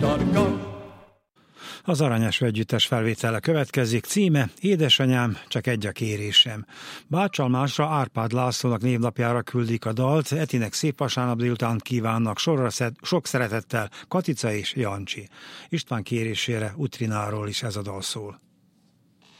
Az Aranyeső együttes felvétele következik, címe Édesanyám, csak egy a kérésem. Bácsalmásra Árpád Lászlónak névnapjára küldik a dalt, Etinek szép vasárnap délután kívánnak sok szeretettel Katica és Jancsi. István kérésére Utrináról is ez a dal szól.